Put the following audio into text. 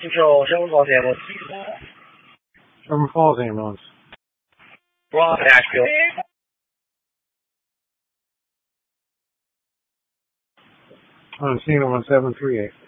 Control, Sherman Falls ambulance. Sherman Falls ambulance. Ross, Asheville. On scene 1738.